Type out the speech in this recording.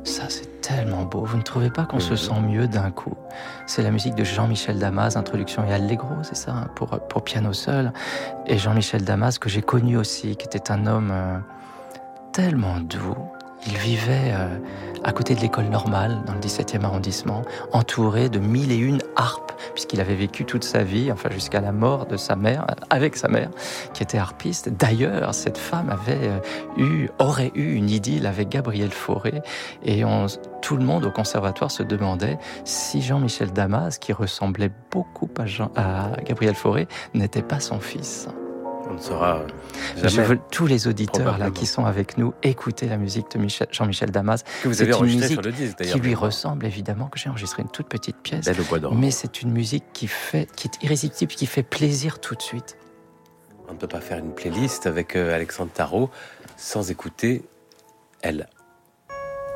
Ça, c'est tellement beau. Vous ne trouvez pas qu'on se sent mieux d'un coup? C'est la musique de Jean-Michel Damas, introduction et allegro, c'est ça, hein, pour piano seul. Et Jean-Michel Damas, que j'ai connu aussi, qui était un homme tellement doux. Il vivait à côté de l'école normale, dans le 17e arrondissement, entouré de 1001 harpes, puisqu'il avait vécu toute sa vie, enfin jusqu'à la mort de sa mère, avec sa mère, qui était harpiste. D'ailleurs, cette femme aurait eu une idylle avec Gabriel Fauré, et tout le monde au conservatoire se demandait si Jean-Michel Damas, qui ressemblait beaucoup à Gabriel Fauré, n'était pas son fils. On ne saura jamais. Je veux tous les auditeurs là qui sont avec nous écouter la musique de Jean-Michel Damas. Que vous avez enregistré sur le disque d'ailleurs. Qui lui ressemble évidemment, que j'ai enregistré une toute petite pièce. Belle au bois dormant. Mais c'est une musique qui est irrésistible, qui fait plaisir tout de suite. On ne peut pas faire une playlist avec Alexandre Tarot sans écouter El